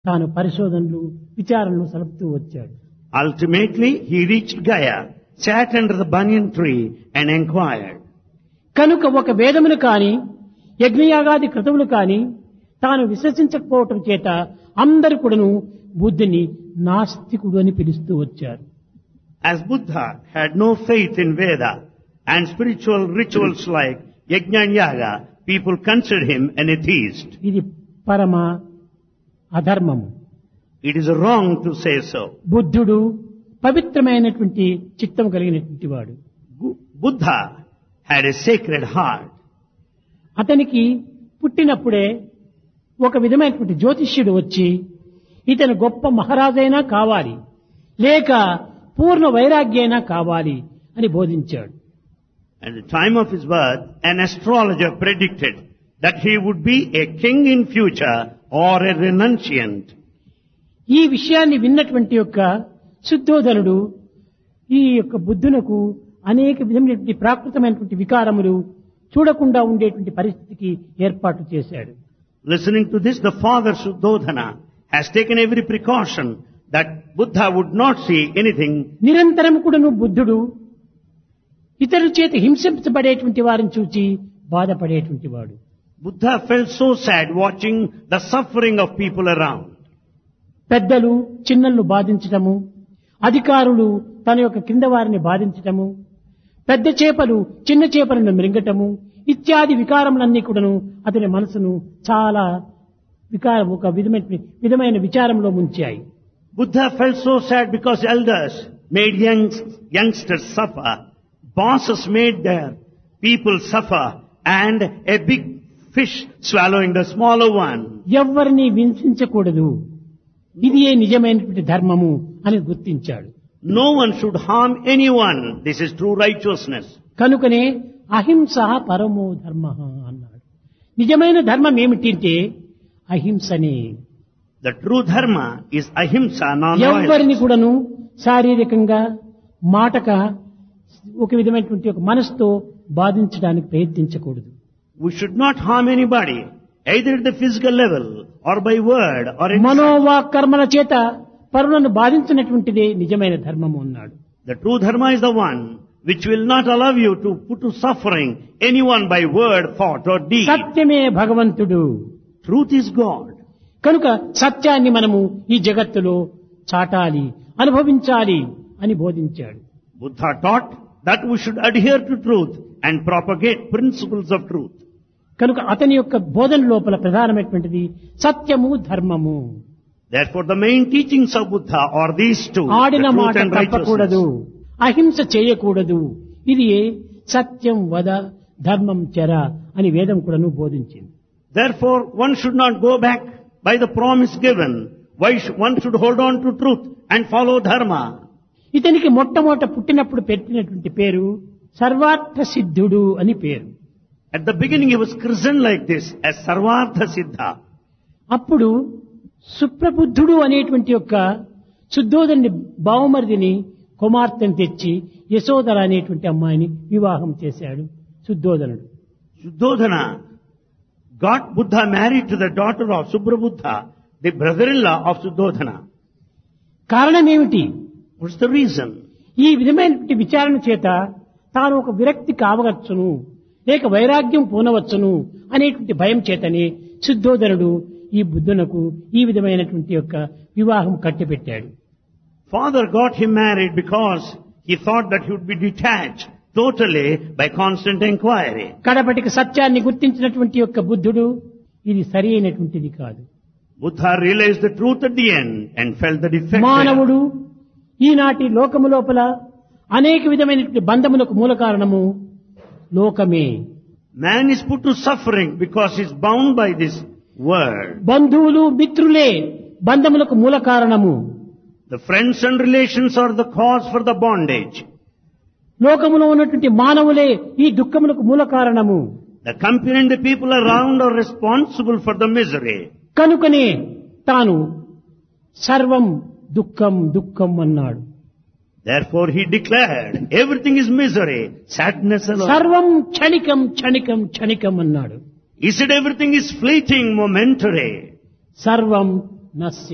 తాను పరిశోధనలు విచారణలు సలుపుతూ వచ్చాడు. Ultimately, he reached Gaya, sat under the banyan tree and inquired. కనుక ఒక వేదమును కాని యజ్ఞయాగాది క్రతువులు కాని తాను విశ్వసించకపోవటం చేత అందరూ కూడాను బుద్ధుని నాస్తికుడు అని పిలుస్తూ వచ్చారు. As Buddha had no faith in Veda and spiritual rituals like Yajna and Yaga, people considered him an atheist. ఇది పరమ అధర్మము. It is wrong to say so. బుద్ధుడు పవిత్రమైనటువంటి చిత్తం కలిగినటువంటి వాడు. Buddha had a sacred heart. అతనికి పుట్టినప్పుడే ఒక విధమైనటువంటి జ్యోతిష్యుడు వచ్చి ఇతను గొప్ప మహారాజైనా కావాలి లేక పూర్ణ వైరాగ్యైనా కావాలి అని బోధించాడు. At the time of his birth, an astrologer predicted that he would be a king in future or a renunciant. ఈ విషయాన్ని విన్నటువంటి యొక్క శుద్ధోధనుడు ఈ యొక్క బుద్ధునకు అనేక విధమైనటువంటి ప్రాకృతమైనటువంటి వికారములు చూడకుండా ఉండేటువంటి పరిస్థితికి ఏర్పాటు చేశాడు. Listening to this, the father Shuddhodhana has taken every precaution that Buddha would not see anything. నిరంతరం కూడాను బుద్ధుడు ఇతరుల చేత హింసించబడేటువంటి వారిని చూచి బాధపడేటువంటి వాడు. Buddha felt so sad watching the suffering of people around. పెద్దలు చిన్నలను బాధించటము, అధికారులు తన యొక్క కింద వారిని బాధించటము, పెద్ద చేపలు చిన్న చేపలను మృంగటము ఇత్యాది వికారములన్నీ కూడాను అతని మనసును చాలా ఒక విధమైన విచారంలో ముంచాయి. Buddha felt so sad because elders made youngsters suffer, bosses made their people suffer, and a big fish swallowing the smaller one. ఎవరిని హింసించకూడదు, ఇది నిజమైనటువంటి ధర్మము అని గుర్తించాడు. No one should harm anyone. This is true righteousness. కనుకనే అహింస పరమో ధర్మ అన్నాడు. నిజమైన ధర్మం ఏమిటంటే అహింసనే. The true dharma is ahimsa, ఎవరిని non-violence. కూడాను శారీరకంగా మాటక ఒక విధమైనటువంటి ఒక మనసుతో బాధించడానికి ప్రయత్నించకూడదు. We should not harm anybody, either at the physical level or by word or in మనోవాక్ కర్మల చేత పరులను బాధించినటువంటిదే నిజమైన ధర్మము అన్నాడు. The true dharma is the one which will not allow you to put to suffering anyone by word, thought or deed. సత్యమే భగవంతుడు. Truth is God. కనుక సత్యాన్ని మనము ఈ జగత్తులో చాటాలి, అనుభవించాలి అని బోధించాడు. Buddha taught that we should adhere to truth and propagate principles of truth. కనుక అతని యొక్క బోధన లోపల ప్రధానమైనటువంటిది సత్యము ధర్మము. Therefore the main teachings of Buddha are these two, the ఆడిన truth మాట and తప్పకూడదు, righteousness. అహింస చేయకూడదు, ఇది సత్యం వద ధర్మం చెర అని వేదం కూడాను బోధించింది. Therefore one should not go back by the promise given. One should hold on to truth and follow dharma. ఇతనికి మొట్టమొదట పుట్టినప్పుడు పెట్టినటువంటి పేరు సర్వార్థ సిద్ధుడు అని పేరు. At the beginning he was christened like this as Sarvartha Siddha. అప్పుడు సుప్రబుద్ధుడు అనేటువంటి యొక్క శుద్ధోదరుని బావమరిదిని కుమార్తెను తెచ్చి యశోదర అనేటువంటి అమ్మాయిని వివాహం చేశాడు శుద్ధోదనుడు. Shuddhodhana got Buddha married to the daughter of Suprabuddha, the brother-in-law of Shuddhodhana. కారణం ఏమిటి? What's the reason? ఈ విధమైనటువంటి విచారణ చేత తాను ఒక విరక్తి కావచ్చును లేక వైరాగ్యం పూనవచ్చును అనేటువంటి భయం చేతనే శుద్ధోదనుడు ఈ బుద్ధునకు ఈ విధమైనటువంటి యొక్క వివాహం కట్టిపెట్టాడు. Father got him married because he thought that he would be detached totally by constant inquiry. కడపటికి సత్యాన్ని గుర్తించినటువంటి యొక్క బుద్ధుడు ఇది సరి అయినటువంటిది కాదు. Buddha realized the truth at the end and felt the defect there. మానవుడు ఈనాటి లోకము లోపల అనేక విధమైనటువంటి బంధములకు మూల కారణము లోకమే. Man is put to suffering because he is bound by this world. బంధువులు మిత్రులే బంధములకు మూల కారణము. The friends and relations are the cause for the bondage. లోకములో ఉన్నటువంటి మానవులే ఈ దుఃఖములకు మూల కారణము. The company and the people around are responsible for the misery. కనుకనే తాను సర్వం దుఃఖం దుఃఖం అన్నాడు. Therefore he declared, everything is misery, sadness alone. సర్వం క్షణికం క్షణికం క్షణికం అన్నాడు. He said everything is fleeting, momentary. సర్వం నశ్య